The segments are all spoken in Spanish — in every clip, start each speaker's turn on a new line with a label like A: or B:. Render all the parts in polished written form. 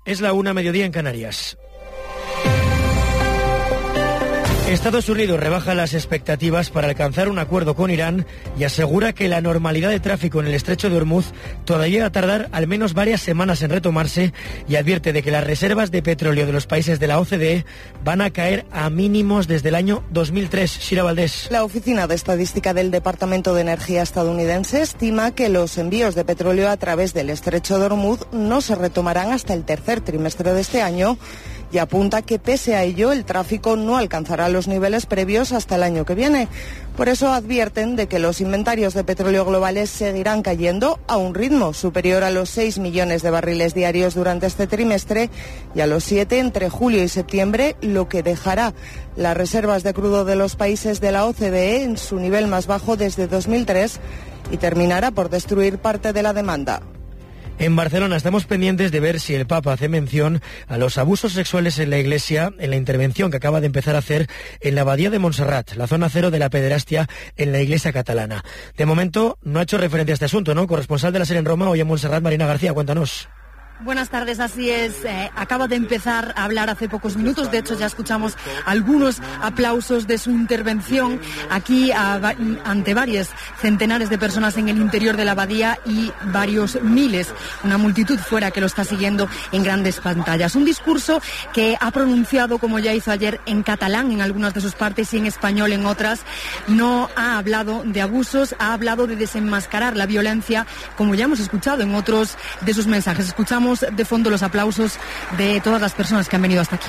A: Es la 1:00, mediodía en Canarias. Estados Unidos rebaja las expectativas para alcanzar un acuerdo con Irán y asegura que la normalidad de tráfico en el estrecho de Hormuz todavía va a tardar al menos varias semanas en retomarse, y advierte de que las reservas de petróleo de los países de la OCDE van a caer a mínimos desde el año 2003. Sira Valdés.
B: La Oficina de Estadística del Departamento de Energía estadounidense estima que los envíos de petróleo a través del estrecho de Hormuz no se retomarán hasta el tercer trimestre de este año, y apunta que pese a ello el tráfico no alcanzará los niveles previos hasta el año que viene. Por eso advierten de que los inventarios de petróleo globales seguirán cayendo a un ritmo superior a los 6 millones de barriles diarios durante este trimestre y a los 7 entre julio y septiembre, lo que dejará las reservas de crudo de los países de la OCDE en su nivel más bajo desde 2003 y terminará por destruir parte de la demanda.
A: En Barcelona estamos pendientes de ver si el Papa hace mención a los abusos sexuales en la Iglesia en la intervención que acaba de empezar a hacer en la Abadía de Montserrat, la zona cero de la pederastia en la Iglesia catalana. De momento no ha hecho referencia a este asunto, ¿no? Corresponsal de la SER en Roma, hoy en Montserrat, Marina García, cuéntanos.
C: Buenas tardes, así es. Acaba de empezar a hablar hace pocos minutos. De hecho, ya escuchamos algunos aplausos de su intervención aquí ante varios centenares de personas en el interior de la abadía y varios miles, una multitud fuera que lo está siguiendo en grandes pantallas. Un discurso que ha pronunciado, como ya hizo ayer, en catalán en algunas de sus partes y en español en otras. No ha hablado de abusos, ha hablado de desenmascarar la violencia, como ya hemos escuchado en otros de sus mensajes. Escuchamos de fondo los aplausos de todas las personas que han venido hasta aquí.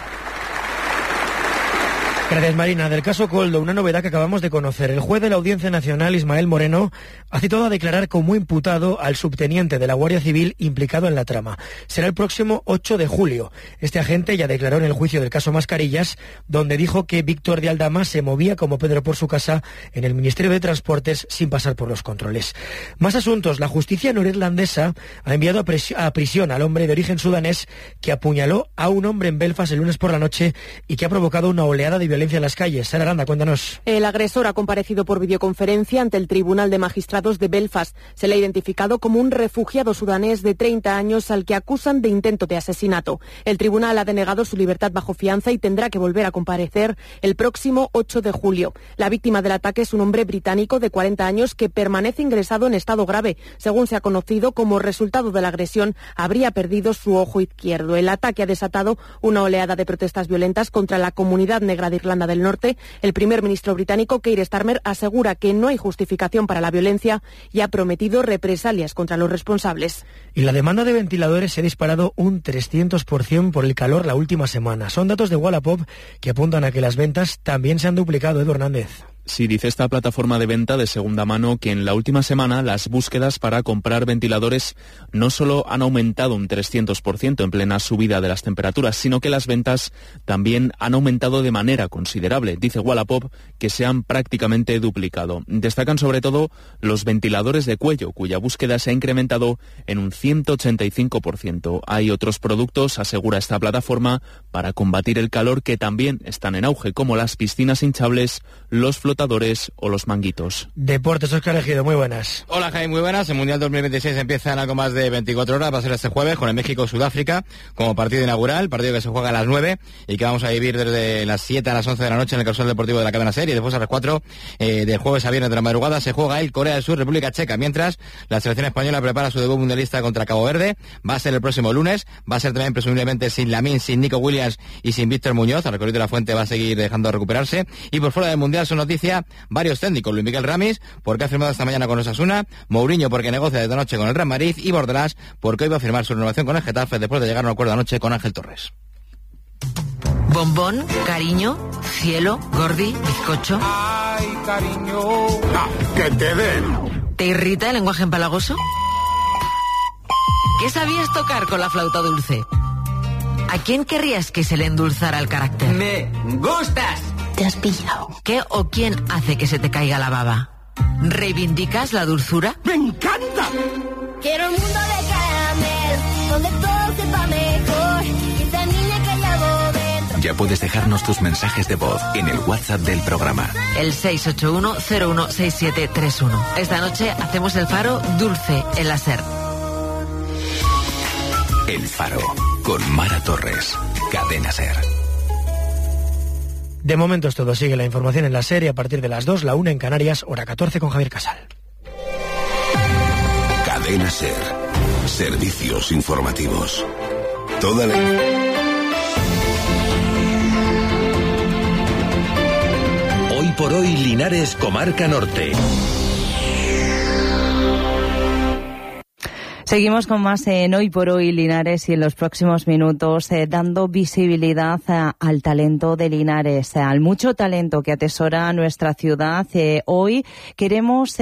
A: Gracias, Marina. Del caso Koldo, una novedad que acabamos de conocer. El juez de la Audiencia Nacional, Ismael Moreno, ha citado a declarar como imputado al subteniente de la Guardia Civil implicado en la trama. Será el próximo 8 de julio. Este agente ya declaró en el juicio del caso Mascarillas, donde dijo que Víctor de Aldama se movía como Pedro por su casa en el Ministerio de Transportes sin pasar por los controles. Más asuntos. La justicia norirlandesa ha enviado a prisión al hombre de origen sudanés que apuñaló a un hombre en Belfast el lunes por la noche y que ha provocado una oleada de violencia en las calles. Sara Aranda, cuéntanos.
D: El agresor ha comparecido por videoconferencia ante el Tribunal de Magistrados de Belfast. Se le ha identificado como un refugiado sudanés de 30 años al que acusan de intento de asesinato. El tribunal ha denegado su libertad bajo fianza y tendrá que volver a comparecer el próximo 8 de julio. La víctima del ataque es un hombre británico de 40 años que permanece ingresado en estado grave. Según se ha conocido, como resultado de la agresión, habría perdido su ojo izquierdo. El ataque ha desatado una oleada de protestas violentas contra la comunidad negra de Irlanda del Norte. El primer ministro británico, Keir Starmer, asegura que no hay justificación para la violencia y ha prometido represalias contra los responsables.
A: Y la demanda de ventiladores se ha disparado un 300% por el calor la última semana. Son datos de Wallapop que apuntan a que las ventas también se han duplicado. Edu Hernández.
E: Sí, dice esta plataforma de venta de segunda mano que en la última semana las búsquedas para comprar ventiladores no solo han aumentado un 300% en plena subida de las temperaturas, sino que las ventas también han aumentado de manera considerable. Dice Wallapop que se han prácticamente duplicado. Destacan sobre todo los ventiladores de cuello, cuya búsqueda se ha incrementado en un 185%. Hay otros productos, asegura esta plataforma, para combatir el calor que también están en auge, como las piscinas hinchables, los flotadores o los manguitos.
A: Deportes, Óscar Ejido, muy buenas.
F: Hola, Jaime, muy buenas. El Mundial 2026 empieza en algo más de 24 horas. Va a ser este jueves con el México-Sudáfrica como partido inaugural, partido que se juega a las 9 y que vamos a vivir desde las 7 a las 11 de la noche en el Causal Deportivo de la cadena SER, y después a las 4 del jueves a viernes de la madrugada se juega el Corea del Sur, República Checa, mientras la selección española prepara su debut mundialista contra Cabo Verde. Va a ser el próximo lunes, va a ser también presumiblemente sin Lamine, sin Nico Williams y sin Víctor Muñoz. El recorrido de la Fuente va a seguir dejando de recuperarse. Y por fuera del Mundial son noticias varios técnicos: Luis Miguel Ramis, porque ha firmado esta mañana con Osasuna; Mourinho, porque negocia desde anoche con el Real Madrid; y Bordalás, porque hoy va a firmar su renovación con el Getafe después de llegar a un acuerdo anoche con Ángel Torres.
G: Bombón, cariño, cielo, gordi, bizcocho.
H: Ay, cariño. Ah, que te den.
G: ¿Te irrita el lenguaje empalagoso? ¿Qué sabías tocar con la flauta dulce? ¿A quién querrías que se le endulzara el carácter?
H: Me gustas.
G: ¿Te has pillado? ¿Qué o quién hace que se te caiga la baba? ¿Reivindicas la dulzura?
H: ¡Me encanta!
I: Quiero un mundo de caramel, donde todo sepa mejor. Y esa niña que llevo dentro.
J: Ya puedes dejarnos tus mensajes de voz en el WhatsApp del programa.
G: El 681-016731. Esta noche hacemos el faro dulce en la SER.
J: El Faro, con Mara Torres. Cadena SER.
A: De momento es todo. Sigue la información en la SER a partir de las 2, la 1 en Canarias, hora 14 con Javier Casal.
K: Cadena SER. Servicios informativos. Toda la...
L: Hoy por hoy, Linares, Comarca Norte.
M: Seguimos con más en Hoy por Hoy Linares y en los próximos minutos dando visibilidad al talento de Linares, al mucho talento que atesora nuestra ciudad. Hoy queremos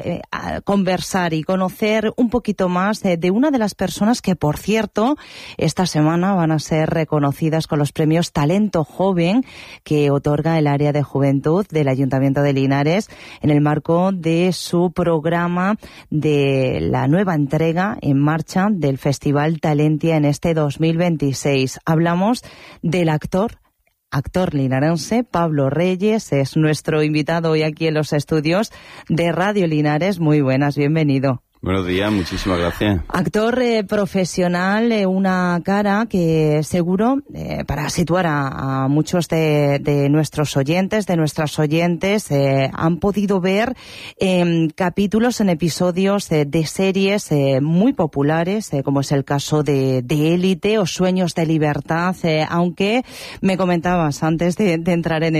M: conversar y conocer un poquito más de una de las personas que, por cierto, esta semana van a ser reconocidas con los premios Talento Joven que otorga el área de juventud del Ayuntamiento de Linares en el marco de su programa de la nueva entrega en marcha del Festival Talentia en este 2026. Hablamos del actor linarense Pablo Reyes, es nuestro invitado hoy aquí en los estudios de Radio Linares. Muy buenas, bienvenido.
N: Buenos días, muchísimas gracias.
M: Actor profesional, una cara que seguro, para situar a muchos de nuestros oyentes, de nuestras oyentes, han podido ver capítulos en episodios de series muy populares, como es el caso de Élite o Sueños de Libertad, aunque me comentabas antes de entrar en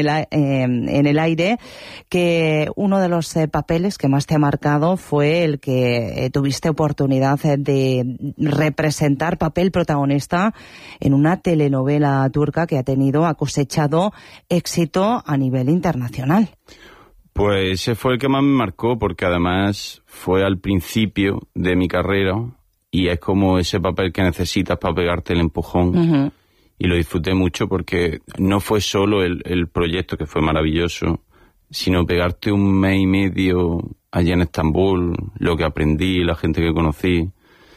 M: el aire que uno de los papeles que más te ha marcado fue el que tuviste oportunidad de representar, papel protagonista en una telenovela turca que ha cosechado éxito a nivel internacional.
N: Pues ese fue el que más me marcó, porque además fue al principio de mi carrera y es como ese papel que necesitas para pegarte el empujón. Uh-huh. Y lo disfruté mucho porque no fue solo el proyecto, que fue maravilloso, sino pegarte un mes y medio allá en Estambul, lo que aprendí, la gente que conocí.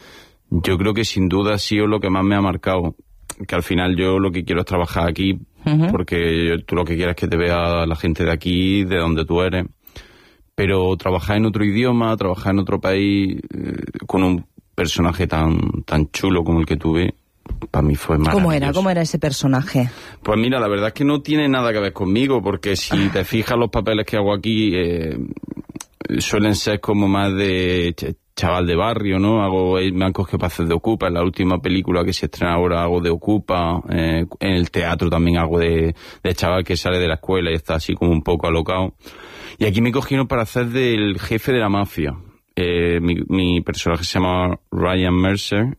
N: Yo creo que sin duda ha sido lo que más me ha marcado, que al final yo lo que quiero es trabajar aquí, uh-huh, porque tú lo que quieres es que te vea la gente de aquí, de donde tú eres. Pero trabajar en otro idioma, trabajar en otro país, con un personaje tan chulo como el que tuve, para mí fue maravilloso.
M: ¿Cómo era ese personaje?
N: Pues mira, la verdad es que no tiene nada que ver conmigo, porque si te fijas los papeles que hago aquí, suelen ser como más de chaval de barrio, ¿no? Me han cogido para hacer de Ocupa. En la última película que se estrena ahora hago de Ocupa. En el teatro también hago de chaval que sale de la escuela y está así como un poco alocado. Y aquí me cogieron para hacer del jefe de la mafia. Mi personaje se llama Ryan Mercer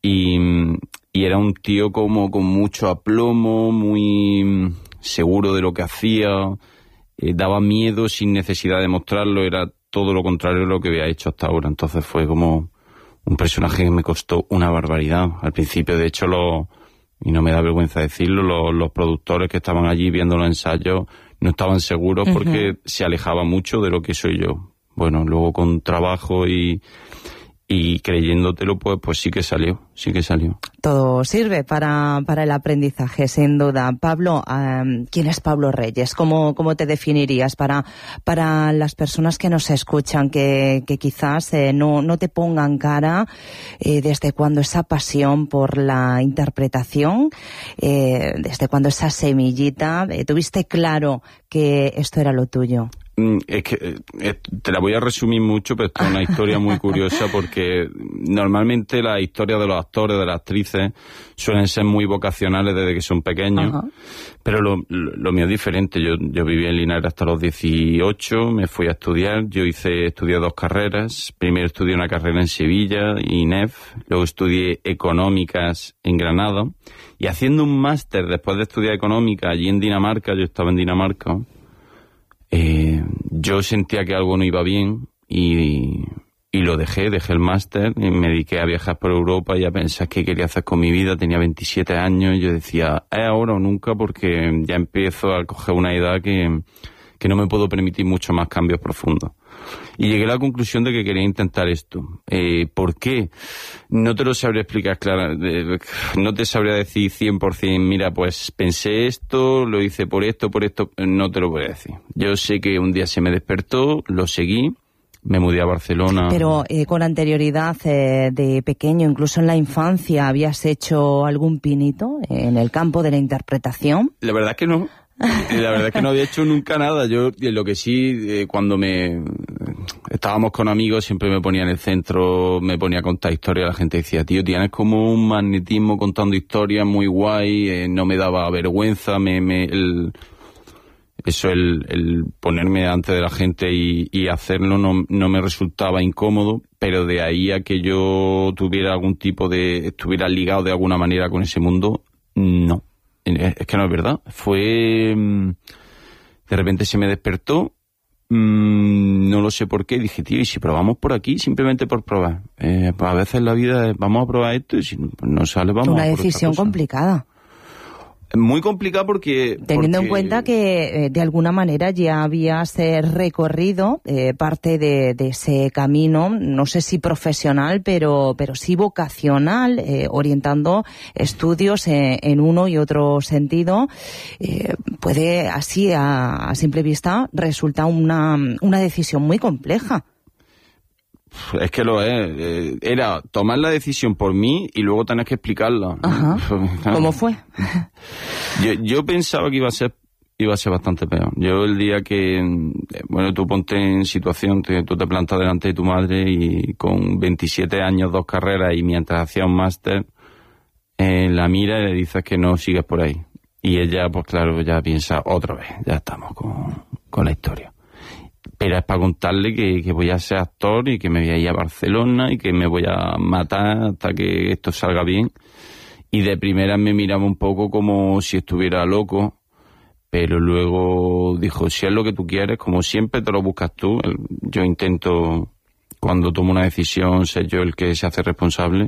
N: y era un tío como con mucho aplomo, muy seguro de lo que hacía, daba miedo sin necesidad de mostrarlo, era todo lo contrario de lo que había hecho hasta ahora. Entonces fue como un personaje que me costó una barbaridad. Al principio, de hecho, y no me da vergüenza decirlo, los productores que estaban allí viendo los ensayos no estaban seguros, uh-huh, porque se alejaba mucho de lo que soy yo. Bueno, luego con trabajo y creyéndotelo, pues sí que salió.
M: Todo sirve para el aprendizaje, sin duda. Pablo, ¿quién es Pablo Reyes? ¿Cómo te definirías para las personas que nos escuchan, que quizás no te pongan cara? ¿Desde cuándo esa pasión por la interpretación? ¿Desde cuándo esa semillita? ¿Tuviste claro que esto era lo tuyo?
N: Es que te la voy a resumir mucho, pero esto es una historia muy curiosa, porque normalmente las historias de los actores, de las actrices, suelen ser muy vocacionales desde que son pequeños. Uh-huh. Pero lo mío es diferente. Yo viví en Linares hasta los 18, me fui a estudiar. Estudié 2 carreras. Primero estudié una carrera en Sevilla, INEF, luego estudié Económicas en Granada. Y haciendo un máster después de estudiar Económica allí en Dinamarca, yo estaba en Dinamarca, yo sentía que algo no iba bien y lo dejé el máster y me dediqué a viajar por Europa y a pensar qué quería hacer con mi vida. Tenía 27 años y yo decía, ¿es ahora o nunca? Porque ya empiezo a coger una edad que no me puedo permitir mucho más cambios profundos. Y llegué a la conclusión de que quería intentar esto. ¿Por qué? No te lo sabría explicar, claro. No te sabría decir 100%, mira, pues pensé esto, lo hice por esto, no te lo voy a decir. Yo sé que un día se me despertó, lo seguí, me mudé a Barcelona.
M: Pero con anterioridad, de pequeño, incluso en la infancia, ¿habías hecho algún pinito en el campo de la interpretación?
N: La verdad es que no. La verdad es que no había hecho nunca nada. Yo lo que sí, cuando estábamos con amigos, siempre me ponía en el centro, me ponía a contar historias. La gente decía, tío, tienes como un magnetismo contando historias muy guay. No me daba vergüenza, el ponerme delante de la gente y hacerlo no me resultaba incómodo, pero de ahí a que yo tuviera algún tipo estuviera ligado de alguna manera con ese mundo, no. Es que no es verdad. De repente se me despertó, no lo sé por qué, dije, tío, ¿y si probamos por aquí? Simplemente por probar. A veces en la vida vamos a probar esto y si no sale, vamos a por otra cosa.
M: Una decisión complicada.
N: Muy complicado porque...
M: Teniendo en cuenta que de alguna manera ya habías recorrido parte de ese camino, no sé si profesional, pero sí vocacional, orientando estudios en uno y otro sentido, puede así a simple vista resultar una decisión muy compleja.
N: Es que lo es. Era tomar la decisión por mí y luego tener que explicarla.
M: Ajá. ¿Cómo fue?
N: Yo pensaba que iba a ser bastante peor. Yo el día que... Bueno, tú ponte en situación, tú te plantas delante de tu madre y con 27 años, 2 carreras y mientras hacía un máster, la mira y le dices que no sigues por ahí. Y ella, pues claro, ya piensa otra vez, ya estamos con la historia. Pero es para contarle que voy a ser actor y que me voy a ir a Barcelona y que me voy a matar hasta que esto salga bien. Y de primera me miraba un poco como si estuviera loco, pero luego dijo, si es lo que tú quieres, como siempre te lo buscas tú. Yo intento, cuando tomo una decisión, ser yo el que se hace responsable,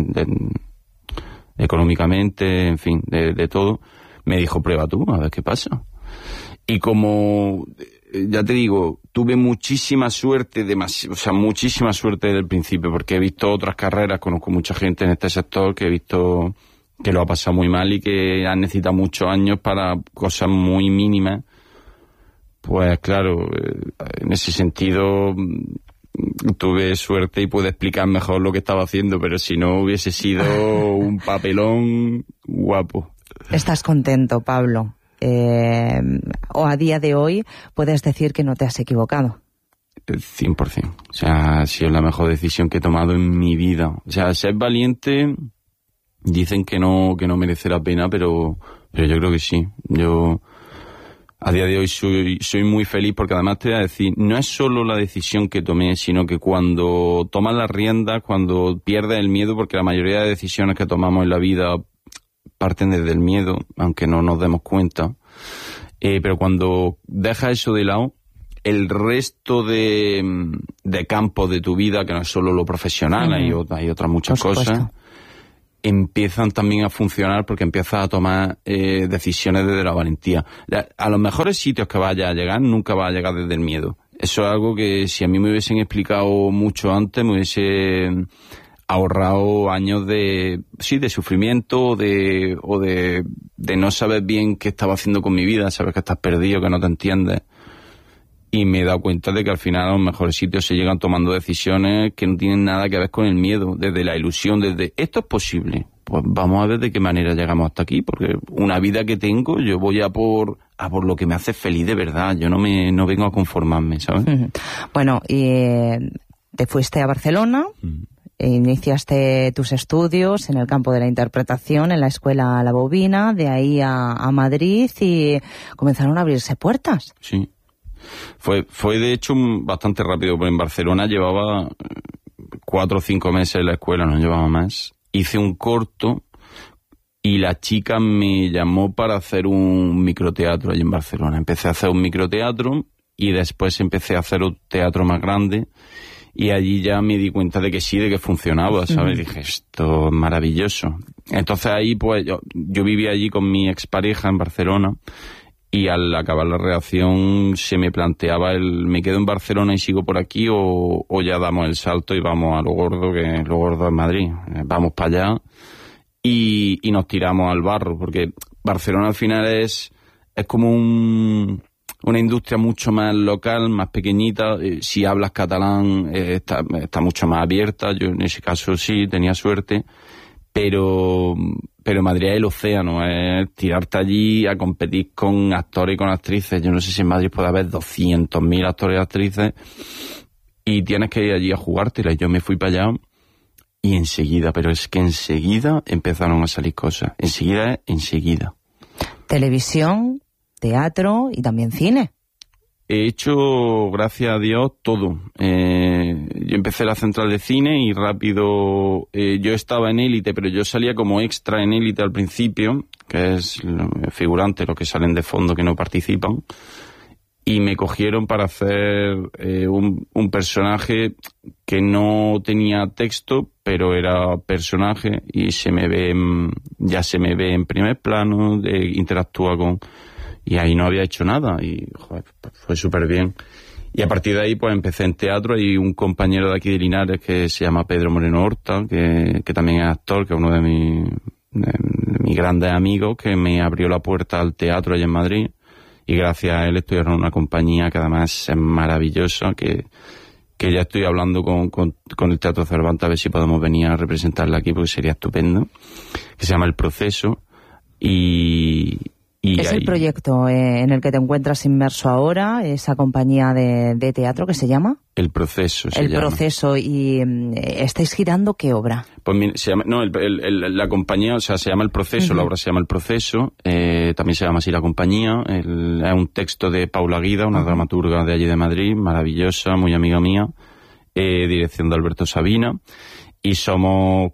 N: económicamente, en fin, de todo. Me dijo, prueba tú, a ver qué pasa. Y como... Ya te digo, tuve muchísima suerte, muchísima suerte desde el principio, porque he visto otras carreras, conozco mucha gente en este sector que he visto que lo ha pasado muy mal y que han necesitado muchos años para cosas muy mínimas. Pues claro, en ese sentido tuve suerte y pude explicar mejor lo que estaba haciendo, pero si no hubiese sido un papelón guapo.
M: ¿Estás contento, Pablo? O a día de hoy puedes decir que no te has equivocado.
N: 100%. O sea, ha sido la mejor decisión que he tomado en mi vida. O sea, ser valiente, dicen que no merece la pena, pero yo creo que sí. Yo a día de hoy soy muy feliz porque además te voy a decir, no es solo la decisión que tomé, sino que cuando tomas las riendas, cuando pierdes el miedo, porque la mayoría de decisiones que tomamos en la vida parten desde el miedo, aunque no nos demos cuenta, pero cuando dejas eso de lado, el resto de campos de tu vida, que no es solo lo profesional, hay otras muchas cosas, empiezan también a funcionar porque empiezas a tomar decisiones desde la valentía. A los mejores sitios que vayas a llegar, nunca vas a llegar desde el miedo. Eso es algo que si a mí me hubiesen explicado mucho antes, me hubiese ahorrado años de sufrimiento o de no saber bien qué estaba haciendo con mi vida, saber que estás perdido, que no te entiendes. Y me he dado cuenta de que al final a los mejores sitios se llegan tomando decisiones que no tienen nada que ver con el miedo, desde la ilusión, desde esto es posible. Pues vamos a ver de qué manera llegamos hasta aquí, porque una vida que tengo, yo voy a por lo que me hace feliz de verdad. Yo no vengo a conformarme, ¿sabes?
M: Bueno, y te fuiste a Barcelona. Iniciaste tus estudios en el campo de la interpretación en la Escuela La Bobina, de ahí a Madrid y comenzaron a abrirse puertas.
N: Sí. Fue de hecho bastante rápido, porque en Barcelona llevaba 4 o 5 meses en la escuela, no llevaba más. Hice un corto y la chica me llamó para hacer un microteatro allí en Barcelona. Empecé a hacer un microteatro y después empecé a hacer un teatro más grande. Y allí ya me di cuenta de que sí, de que funcionaba, ¿sabes? Dije, esto es maravilloso. Entonces ahí, pues, yo vivía allí con mi expareja en Barcelona y al acabar la relación se me planteaba ¿me quedo en Barcelona y sigo por aquí o ya damos el salto y vamos a lo gordo, que lo gordo es Madrid? Vamos para allá y nos tiramos al barro, porque Barcelona al final es como una industria mucho más local, más pequeñita. Si hablas catalán, está mucho más abierta. Yo en ese caso sí, tenía suerte. Pero Madrid es el océano, es tirarte allí a competir con actores y con actrices. Yo no sé si en Madrid puede haber 200.000 actores y actrices y tienes que ir allí a jugártela. Yo me fui para allá y enseguida, pero es que enseguida empezaron a salir cosas. Enseguida. Televisión, teatro y también cine. He hecho, gracias a Dios, todo. Yo empecé la central de cine y rápido... yo estaba en Élite, pero yo salía como extra en Élite al principio, que es figurante, los que salen de fondo que no participan. Y me cogieron para hacer un personaje que no tenía texto, pero era personaje y ya se me ve en primer plano, interactúa con... Y ahí no había hecho nada y joder, fue súper bien. Y a partir de ahí pues empecé en teatro. Hay un compañero de aquí de Linares que se llama Pedro Moreno Horta, que también es actor, que es uno de mis grandes amigos, que me abrió la puerta al teatro allá en Madrid. Y gracias a él estoy en una compañía que además es maravillosa, que ya estoy hablando con el Teatro Cervantes a ver si podemos venir a representarla aquí porque sería estupendo, que se llama El Proceso. ¿Es el proyecto en el que te encuentras inmerso ahora, esa compañía de teatro que se llama? El Proceso se llama. El Proceso. ¿Y estáis girando qué obra? Pues se llama, no, la compañía, o sea, se llama El Proceso, la obra se llama El Proceso, también se llama así la compañía. Es un texto de Paula Guida, una dramaturga de allí de Madrid, maravillosa, muy amiga mía, dirección de Alberto Sabina, y somos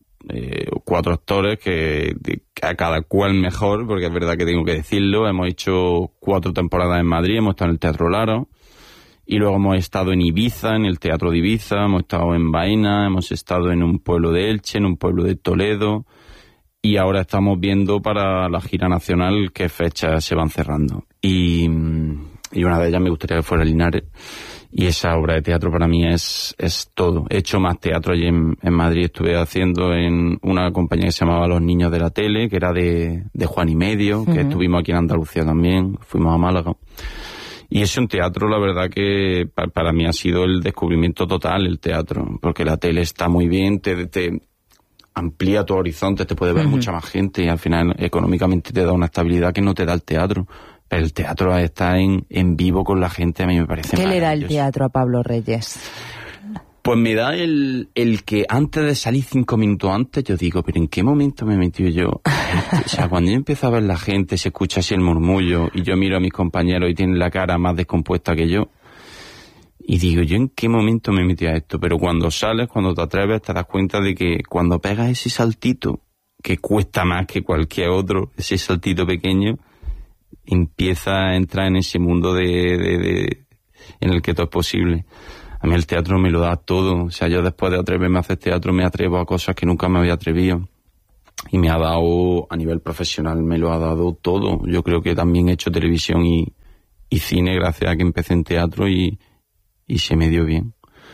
N: 4 actores que a cada cual mejor, porque es verdad que tengo que decirlo. Hemos hecho 4 temporadas en Madrid, hemos estado en el Teatro Lara y luego hemos estado en Ibiza, en el Teatro de Ibiza, hemos estado en Baena, hemos estado en un pueblo de Elche, en un pueblo de Toledo y ahora estamos viendo para la gira nacional qué fechas se van cerrando y una de ellas me gustaría que fuera Linares. Y esa obra de teatro para mí es todo. He hecho más teatro allí en Madrid. Estuve haciendo en una compañía que se llamaba Los Niños de la Tele, que era de Juan y Medio, que estuvimos aquí en Andalucía también, fuimos a Málaga. Y es un teatro, la verdad que para mí ha sido el descubrimiento total, el teatro, porque la tele está muy bien, te amplía tu horizonte, te puede ver mucha más gente y al final económicamente te da una estabilidad que no te da el teatro. Pero el teatro está en vivo con la gente, a mí me parece maravilloso. ¿Qué le da el teatro a Pablo Reyes? Pues me da el que antes de salir 5 minutos antes, yo digo, ¿pero en qué momento me he metido yo? O sea, cuando yo empiezo a ver la gente, se escucha así el murmullo, y yo miro a mis compañeros y tienen la cara más descompuesta que yo, y digo, ¿yo en qué momento me he metido a esto? Pero cuando sales, cuando te atreves, te das cuenta de que cuando pegas ese saltito, que cuesta más que cualquier otro, ese saltito pequeño, empieza a entrar en ese mundo en el que todo es posible. A mí el teatro me lo da todo. O sea, yo después de atreverme a hacer teatro me atrevo a cosas que nunca me había atrevido. Y me ha dado, a nivel profesional, me lo ha dado todo. Yo creo que también he hecho televisión y cine gracias a que empecé en teatro y se me dio bien.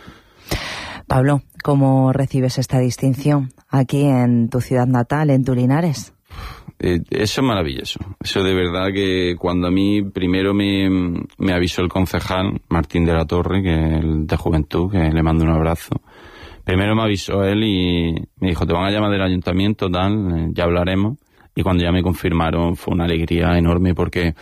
N: Pablo, ¿cómo recibes esta distinción aquí en tu ciudad natal, en tu Linares? Eso es maravilloso. Eso de verdad que cuando a mí primero me avisó el concejal Martín de la Torre, que es el de Juventud, que le mando un abrazo. Primero me avisó él y me dijo, te van a llamar del ayuntamiento, tal, ya hablaremos. Y cuando ya me confirmaron fue una alegría enorme porque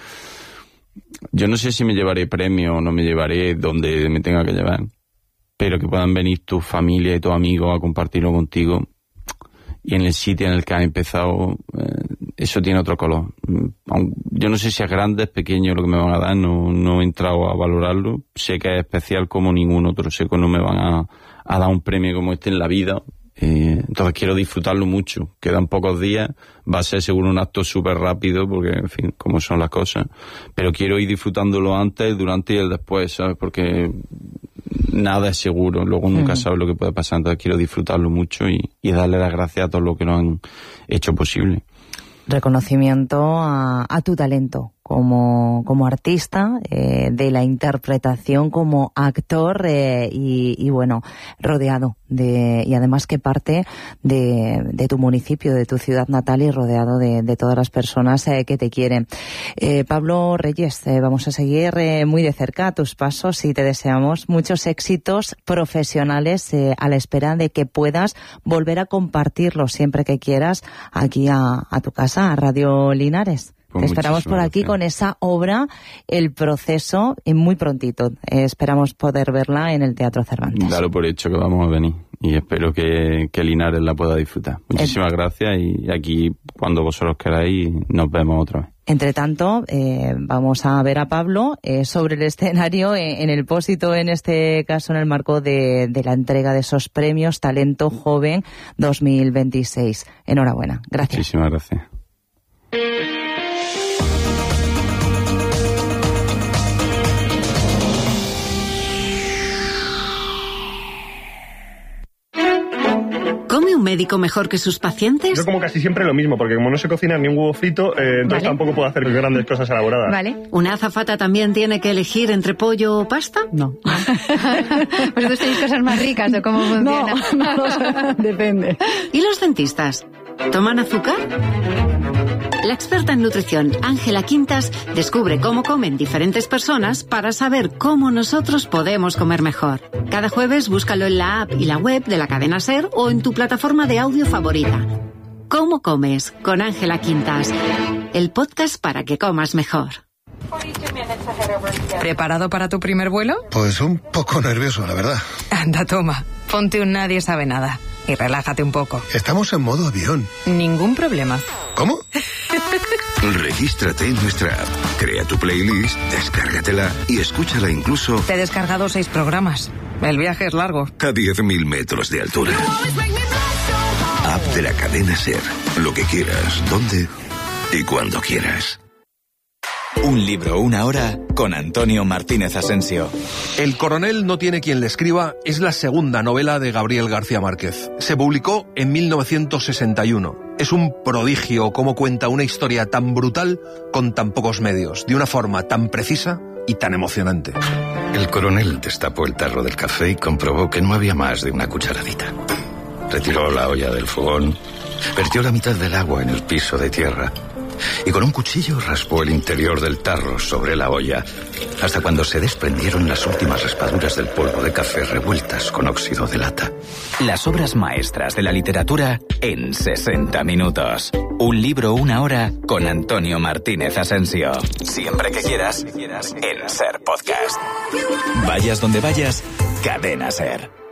N: yo no sé si me llevaré premio o no me llevaré donde me tenga que llevar, pero que puedan venir tu familia y tus amigos a compartirlo contigo. Y en el sitio en el que has empezado, eso tiene otro color. Yo no sé si es grande, es pequeño lo que me van a dar, no he entrado a valorarlo. Sé que es especial como ningún otro, sé que no me van a dar un premio como este en la vida. Entonces quiero disfrutarlo mucho. Quedan pocos días, va a ser seguro un acto súper rápido, porque, en fin, como son las cosas. Pero quiero ir disfrutándolo antes, el durante y el después, ¿sabes? Porque nada es seguro, luego nunca sabes lo que puede pasar, entonces quiero disfrutarlo mucho y darle las gracias a todos los que lo han hecho posible. Reconocimiento a tu talento
M: como artista, de la interpretación como actor y bueno, rodeado y además que parte de tu municipio, de tu ciudad natal y rodeado de todas las personas que te quieren. Pablo Reyes, vamos a seguir muy de cerca tus pasos y te deseamos muchos éxitos profesionales a la espera de que puedas volver a compartirlos siempre que quieras aquí a tu casa, a Radio Linares. Te esperamos por aquí con esa obra, El Proceso, y muy prontito. Esperamos poder verla en el Teatro Cervantes.
N: Dalo por hecho que vamos a venir y espero que Linares la pueda disfrutar. Muchísimas gracias y aquí, cuando vosotros queráis, nos vemos otra vez.
M: Entre tanto, vamos a ver a Pablo sobre el escenario, en el Pósito, en este caso en el marco de la entrega de esos premios Talento Joven 2026. Enhorabuena. Gracias.
N: Muchísimas gracias.
O: ¿Come un médico mejor que sus pacientes?
P: Yo como casi siempre lo mismo, porque como no sé cocinar ni un huevo frito, entonces tampoco puedo hacer grandes cosas elaboradas.
O: Vale. ¿Una azafata también tiene que elegir entre pollo o pasta?
M: No.
Q: ¿Vosotros tenéis cosas más ricas o cómo funciona?
M: No, depende.
O: ¿Y los dentistas? ¿Toman azúcar? La experta en nutrición, Ángela Quintas, descubre cómo comen diferentes personas para saber cómo nosotros podemos comer mejor. Cada jueves búscalo en la app y la web de la cadena SER o en tu plataforma de audio favorita. ¿Cómo comes? Con Ángela Quintas. El podcast para que comas mejor.
R: ¿Preparado para tu primer vuelo?
S: Pues un poco nervioso, la verdad.
R: Anda, toma. Ponte un Nadie Sabe Nada y relájate un poco.
S: Estamos en modo avión.
R: Ningún problema.
S: ¿Cómo?
K: Regístrate en nuestra app, crea tu playlist, descárgatela y escúchala incluso...
R: Te he descargado 6 programas. El viaje es largo.
K: A 10.000 metros de altura. App de la cadena SER. Lo que quieras, dónde y cuando quieras.
T: Un libro, una hora, con Antonio Martínez Asensio.
U: El coronel no tiene quien le escriba es la segunda novela de Gabriel García Márquez. Se publicó en 1961. Es un prodigio cómo cuenta una historia tan brutal con tan pocos medios, de una forma tan precisa y tan emocionante.
V: El coronel destapó el tarro del café y comprobó que no había más de una cucharadita. Retiró la olla del fogón, vertió la mitad del agua en el piso de tierra y con un cuchillo raspó el interior del tarro sobre la olla hasta cuando se desprendieron las últimas raspaduras del polvo de café revueltas con óxido de lata.
T: Las obras maestras de la literatura en 60 minutos. Un libro, una hora, con Antonio Martínez Asensio. Siempre que quieras, en SER Podcast. Vayas donde vayas, Cadena SER.